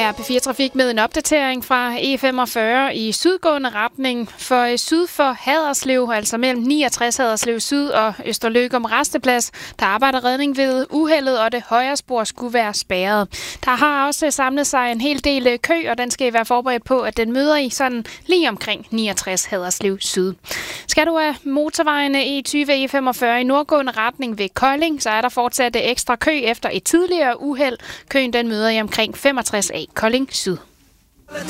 her P4 Trafik med en opdatering fra E45 i sydgående retning. For syd for Haderslev, altså mellem 69 Haderslev Syd og Østerløgum Rasteplads, der arbejder redning ved uheldet, og det højre spor skulle være spærret. Der har også samlet sig en hel del kø, og den skal I være forberedt på, at den møder I sådan lige omkring 69 Haderslev Syd. Skal du af motorvejene E20 E45 i nordgående retning ved Kolding, så er der fortsat ekstra kø efter et tidligere uheld. Køen den møder I omkring 65A Kolding Syd.